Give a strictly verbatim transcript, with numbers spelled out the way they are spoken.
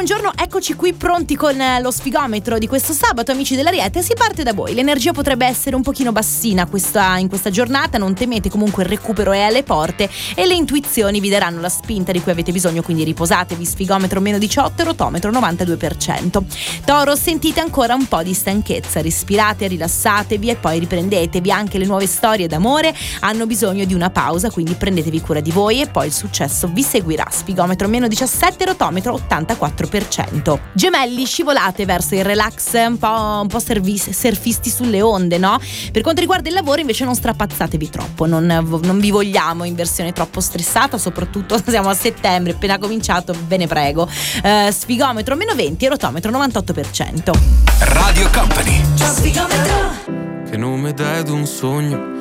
buongiorno, eccoci qui pronti con lo sfigometro di questo sabato, amici dell'Ariete. Si parte da voi. L'energia potrebbe essere un pochino bassina questa, in questa giornata, non temete, comunque il recupero è alle porte e le intuizioni vi daranno la spinta di cui avete bisogno, quindi riposatevi. Sfigometro meno diciotto, rotometro novantadue per cento. Toro, sentite ancora un po' di stanchezza, respirate, rilassatevi e poi riprendetevi. Anche le nuove storie d'amore hanno bisogno di una pausa, quindi prendetevi cura di voi e poi il successo vi seguirà. Sfigometro meno diciassette, rotometro ottantaquattro per cento. Gemelli, scivolate verso il relax, un po', un po' servis- surfisti sulle onde, no? Per quanto riguarda il lavoro invece non strapazzatevi troppo, non, non vi vogliamo in versione troppo stressata, soprattutto siamo a settembre, appena cominciato, ve ne prego. Uh, sfigometro meno venti e rotometro novantotto per cento. Radio Company. Che nome dai ad un sogno